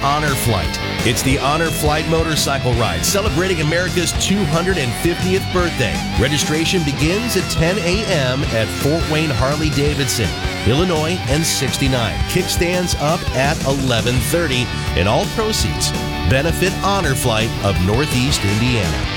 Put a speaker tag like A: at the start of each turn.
A: Honor Flight. It's the Honor Flight motorcycle ride celebrating America's 250th birthday. Registration begins at 10 a.m. at Fort Wayne Harley-Davidson, Illinois and 69. Kickstands up at 11:30, and all proceeds benefit Honor Flight of Northeast Indiana.